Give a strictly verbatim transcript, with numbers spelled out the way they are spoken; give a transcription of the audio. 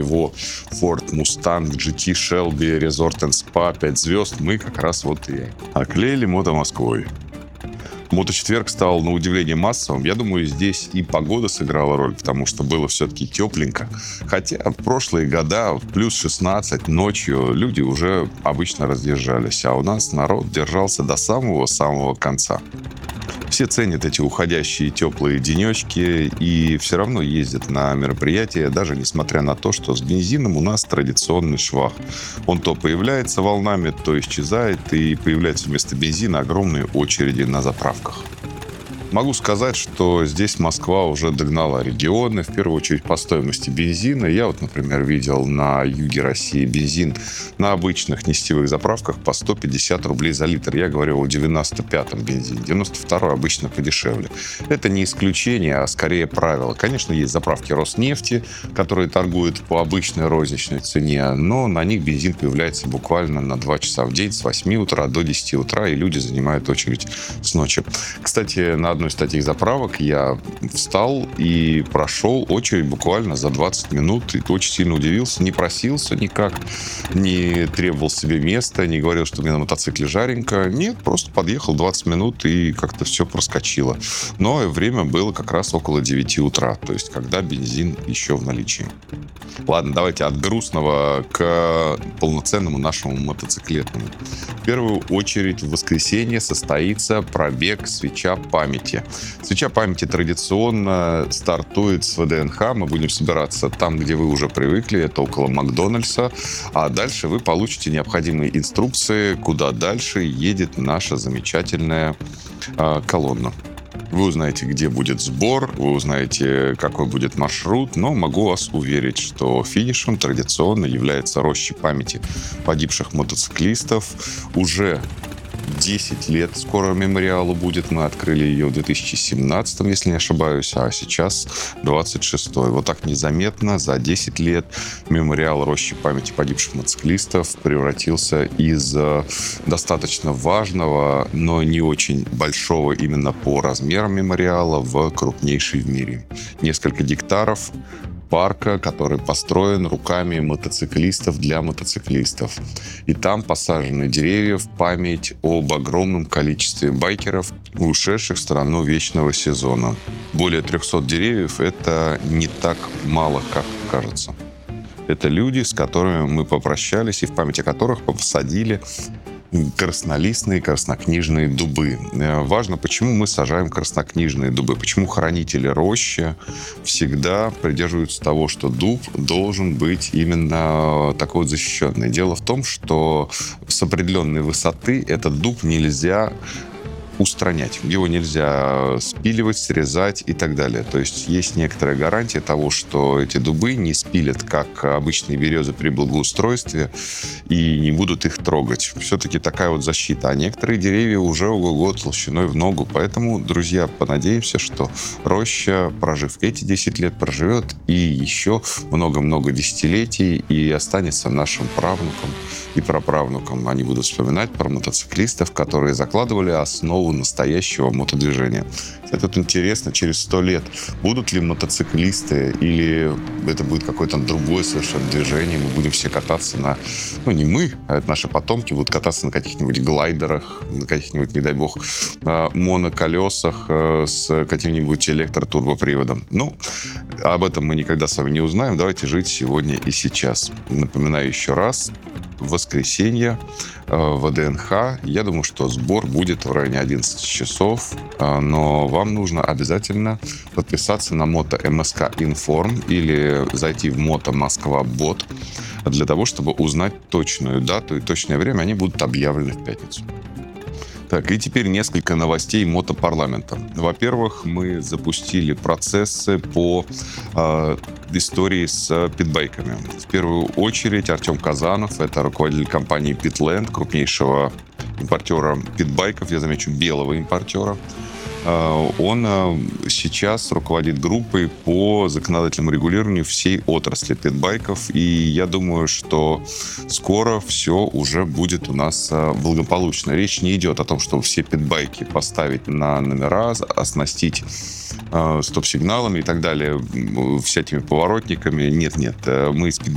его Ford Mustang джи ти Shelby Resort энд Spa пять звезд мы как раз вот и оклеили Мото Москвой. Моточетверг стал, на удивление, массовым. Я думаю, здесь и погода сыграла роль, потому что было все-таки тепленько. Хотя в прошлые года плюс шестнадцать ночью люди уже обычно разъезжались, а у нас народ держался до самого-самого конца. Все ценят эти уходящие теплые денечки и все равно ездят на мероприятия, даже несмотря на то, что с бензином у нас традиционный швах. Он то появляется волнами, то исчезает, и появляются вместо бензина огромные очереди на заправках. Могу сказать, что здесь Москва уже догнала регионы, в первую очередь по стоимости бензина. Я вот, например, видел на юге России бензин на обычных нестевых заправках по сто пятьдесят рублей за литр. Я говорю о девяносто пятом бензине. девяносто второй обычно подешевле. Это не исключение, а скорее правило. Конечно, есть заправки Роснефти, которые торгуют по обычной розничной цене, но на них бензин появляется буквально на два часа в день, с восьми утра до десяти утра, и люди занимают очередь с ночи. Кстати, на одной из таких заправок я встал и прошел очередь буквально за двадцать минут. И очень сильно удивился. Не просился никак, не требовал себе места, не говорил, что мне на мотоцикле жаренько. Нет, просто подъехал двадцать минут и как-то все проскочило. Но время было как раз около девяти утра, то есть когда бензин еще в наличии. Ладно, давайте от грустного к полноценному нашему мотоциклетному. В первую очередь в воскресенье состоится пробег «Свеча памяти». «Свеча памяти» традиционно стартует с вэ дэ эн ха. Мы будем собираться там, где вы уже привыкли, это около Макдональдса. А дальше вы получите необходимые инструкции, куда дальше едет наша замечательная э, колонна. Вы узнаете, где будет сбор, вы узнаете, какой будет маршрут, но могу вас уверить, что финишем традиционно является роща памяти погибших мотоциклистов. Уже десять лет скоро мемориалу будет. Мы открыли ее в две тысячи семнадцатом, если не ошибаюсь, а сейчас двадцать шестой. Вот так незаметно за десять лет мемориал рощи памяти погибших мотоциклистов превратился из достаточно важного, но не очень большого именно по размерам мемориала в крупнейший в мире. Несколько гектаров парка, который построен руками мотоциклистов для мотоциклистов. И там посажены деревья в память об огромном количестве байкеров, ушедших в страну вечного сезона. Более трехсот деревьев — это не так мало, как кажется. Это люди, с которыми мы попрощались и в память о которых посадили краснолистные, краснокнижные дубы. Важно, почему мы сажаем краснокнижные дубы, почему хранители рощи всегда придерживаются того, что дуб должен быть именно такой вот защищенный. Дело в том, что с определенной высоты этот дуб нельзя устранять. Его нельзя спиливать, срезать и так далее. То есть есть некоторая гарантия того, что эти дубы не спилят, как обычные березы при благоустройстве, и не будут их трогать. Все-таки такая вот защита. А некоторые деревья уже ого-го толщиной в ногу. Поэтому, друзья, понадеемся, что роща, прожив эти десять лет, проживет и еще много-много десятилетий и останется нашим правнукам и праправнукам. Они будут вспоминать про мотоциклистов, которые закладывали основу настоящего мотодвижения. Это тут интересно, через сто лет будут ли мотоциклисты или это будет какое-то другое совершенно движение, мы будем все кататься на, ну не мы, а это наши потомки будут кататься на каких-нибудь глайдерах, на каких-нибудь, не дай бог, моноколесах с каким-нибудь электротурбоприводом. Ну, об этом мы никогда с вами не узнаем. Давайте жить сегодня и сейчас. Напоминаю еще раз, в воскресенье вэ дэ эн ха. Я думаю, что сбор будет в районе одиннадцати часов, но вам нужно обязательно подписаться на Moto эм эс ка Inform или зайти в Moto Москва бот для того, чтобы узнать точную дату и точное время. Они будут объявлены в пятницу. Так, и теперь несколько новостей мотопарламента. Во-первых, мы запустили процессы по э, истории с питбайками. В первую очередь Артем Казанов, это руководитель компании Pitland, крупнейшего импортера питбайков, я замечу, белого импортера. Он сейчас руководит группой по законодательному регулированию всей отрасли питбайков. И я думаю, что скоро все уже будет у нас благополучно. Речь не идет о том, чтобы все питбайки поставить на номера, оснастить стоп-сигналами и так далее, всякими поворотниками. Нет-нет, мы из